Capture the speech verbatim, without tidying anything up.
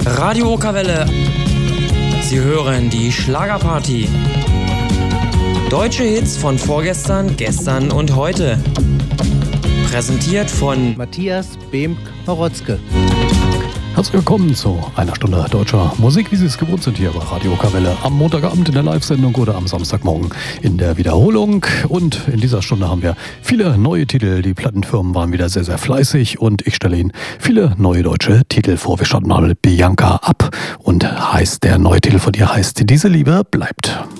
Radio Okerwelle. Sie hören die Schlagerparty. Deutsche Hits von vorgestern, gestern und heute. Präsentiert von Matthias Bemk-Horotzke. Herzlich willkommen zu einer Stunde deutscher Musik, wie Sie es gewohnt sind hier bei Radio Okerwelle am Montagabend in der Live-Sendung oder am Samstagmorgen in der Wiederholung. Und in dieser Stunde haben wir viele neue Titel. Die Plattenfirmen waren wieder sehr, sehr fleißig und ich stelle Ihnen viele neue deutsche Titel vor. Wir starten mal mit Bianca ab und heißt, der neue Titel von ihr heißt Diese Liebe bleibt.